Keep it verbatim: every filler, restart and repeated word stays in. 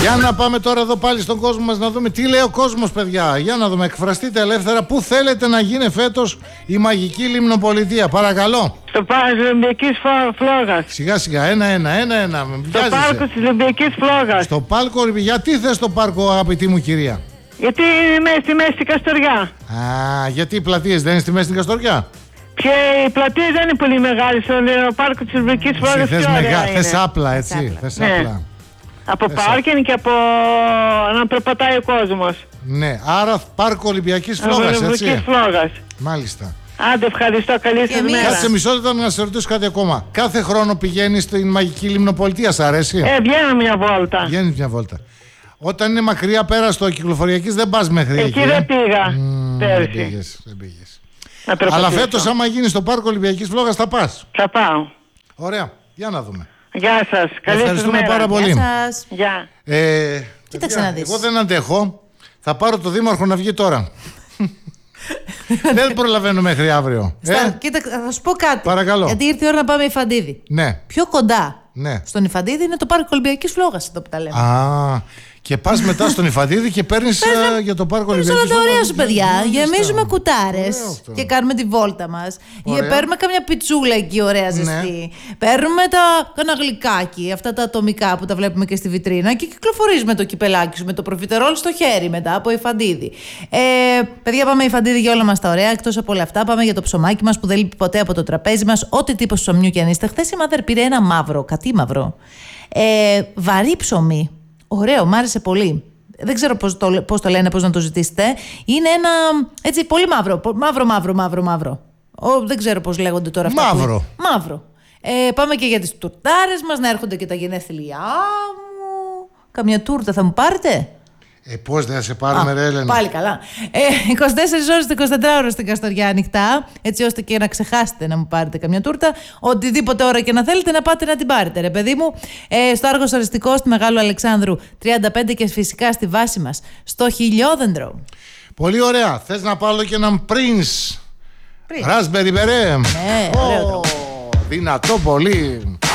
Για να πάμε τώρα εδώ πάλι στον κόσμο μας να δούμε τι λέει ο κόσμος, παιδιά. Για να δούμε, εκφραστείτε ελεύθερα. Πού θέλετε να γίνει φέτος η μαγική λιμνοπολιτεία, παρακαλώ. Στο πάρκο της Ολυμπιακής Φλόγας. Σιγά σιγά, ένα ένα, ένα ένα. Στο πάρκο της Ολυμπιακής Φλόγας. Στο πάρκο, γιατί θες το πάρκο, αγαπητή μου κυρία? Γιατί είμαι στη μέση στην Καστοριά. Α, γιατί οι πλατείες δεν είναι στη μέση στην Καστοριά? Και η πλατεία δεν είναι πολύ μεγάλη. Στο πάρκο της Ολυμπιακής Φλόγας. Θες, μεγα... θες απλά, έτσι. Θες ναι. απλά. Από πάρκινγκ και από να περπατάει ο κόσμος. Ναι, άρα πάρκο Ολυμπιακής Φλόγας, έτσι. Ολυμπιακής Φλόγας. Μάλιστα. Άντε, ευχαριστώ, καλή σας μέρα. Κάτσε μισό λεπτό να σε ρωτήσω κάτι ακόμα. Κάθε χρόνο πηγαίνεις στην μαγική λιμνοπολιτεία, σ' αρέσει? Ε, βγαίνω μια βόλτα. Βγαίνεις μια βόλτα. Όταν είναι μακριά πέρα στο κυκλοφοριακής δεν πας μέχρι εκεί. Εκεί δεν πήγα mm, πέρσι. Δεν πήγες, δεν πήγες. Αλλά φέτος άμα γίνει στο πάρκο Ολυμπιακής Φλόγας θα πας. Θα πάω. Ωραία, για να δούμε. Γεια σας, καλή σας μέρα. πάρα πολύ. Γεια σας. Γεια. Ε, Κοίταξε να δεις. Εγώ δεν αντέχω. Θα πάρω το δήμαρχο να βγει τώρα. Δεν προλαβαίνω μέχρι αύριο. Στα, ε? Κοίταξε, θα σου πω κάτι. Παρακαλώ. Γιατί ήρθε η ώρα να πάμε Υφαντίδη. Ναι. Πιο κοντά ναι. στον Υφαντίδη είναι το πάρκο Ολυμπιακής Φλόγας, εδώ που τα λέμε. Α, και πας μετά στον Υφαντίδη και παίρνεις uh, για το πάρκο Ολυμπιακής Φλόγας. Παίρνεις όλα τα ωραία σου, παιδιά. Γεμίζουμε κουτάρες και κάνουμε τη βόλτα μας. Παίρνουμε καμιά πιτσούλα εκεί, ωραία ζεστή. Ναι. Παίρνουμε τα κάνα γλυκάκι, αυτά τα ατομικά που τα βλέπουμε και στη βιτρίνα και κυκλοφορείς με το κυπελάκι σου, με το προφιτερόλ στο χέρι μετά από Υφαντίδη. Ε, παιδιά, πάμε Υφαντίδη για όλα μας τα ωραία. Εκτός από όλα αυτά, πάμε για το ψωμάκι μας που δεν λείπει ποτέ από το τραπέζι μας. Ό,τι τύπος ψωμιού και αν είστε. Χθες η μάδερ πήρε ένα μαύρο, κατήμαυρο. Ε, βαρύ ψωμί. Ωραίο, μ' άρεσε πολύ. Δεν ξέρω πώς το, πώς το λένε, πώς να το ζητήσετε. Είναι ένα έτσι πολύ μαύρο. Μαύρο, μαύρο, μαύρο, μαύρο. Ο, δεν ξέρω πώς λέγονται τώρα αυτά. Μαύρο. Που... Μαύρο. Ε, πάμε και για τις τουρτάρες μας, να έρχονται και τα γενέθλιά μου. Καμιά τούρτα θα μου πάρετε? Ε, πώς δεν θα σε πάρουμε, ρε Έλενα. Πάλι καλά. Ε, είκοσι τέσσερις ώρες, είκοσι τέσσερις ώρες στην Καστοριά ανοιχτά, έτσι ώστε και να ξεχάσετε να μου πάρετε καμιά τούρτα. Οτιδήποτε ώρα και να θέλετε να πάτε να την πάρετε, ρε παιδί μου. Ε, στο Άργος Οριστικό, στη Μεγάλου Αλεξάνδρου τριάντα πέντε και φυσικά στη βάση μας, στο Χιλιόδεντρο. Πολύ ωραία. Θες να πάρω και έναν Prince? Raspberry Beret. Ναι, ωραίο. Oh, δυνατό πολύ.